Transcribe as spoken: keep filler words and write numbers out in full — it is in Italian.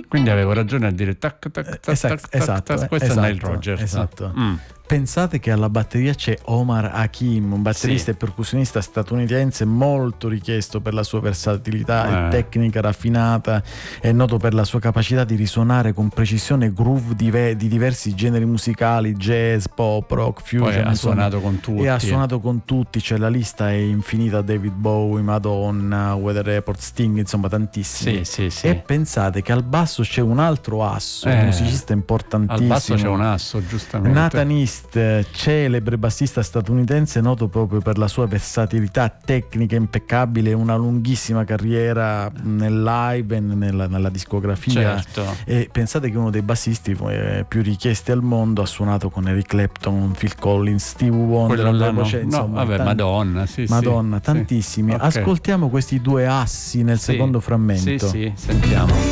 Quindi avevo ragione a dire tac tac tac esatto, tac tac, esatto, tac. Questo esatto, è Nile Rodgers. Esatto. Mm. Pensate che alla batteria c'è Omar Hakim, un batterista Sì. e percussionista statunitense molto richiesto per la sua versatilità Eh. e tecnica raffinata. È noto per la sua capacità di risuonare con precisione groove dive- di diversi generi musicali, jazz, pop, rock, fusion. Poi ha insomma. suonato con tutti. E ha suonato con tutti, cioè la lista è infinita: David Bowie, Madonna, Weather Report, Sting, insomma tantissimi. Sì, sì, sì. E pensate che al basso c'è un altro asso, Eh. un musicista importantissimo. Al basso c'è un asso, giustamente. Nathan East, celebre bassista statunitense, noto proprio per la sua versatilità tecnica impeccabile e una lunghissima carriera nel live e nella, nella discografia. Certo. E pensate che uno dei bassisti eh, più richiesti al mondo, ha suonato con Eric Clapton, Phil Collins, Steve Wonder, Quello là no. voce, No, insomma, vabbè, tanti- Madonna, sì, Madonna, sì, tantissimi. sì. Ok. Ascoltiamo questi due assi nel Sì. secondo frammento. Sì, sì, sentiamo.